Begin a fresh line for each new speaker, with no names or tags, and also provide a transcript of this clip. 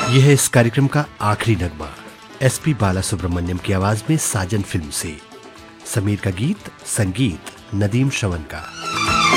यह है इस कार्यक्रम का आखिरी नगमा। एसपी बालासुब्रमण्यम की आवाज में साजन फिल्म से। समीर का गीत, संगीत नदीम श्रवण का।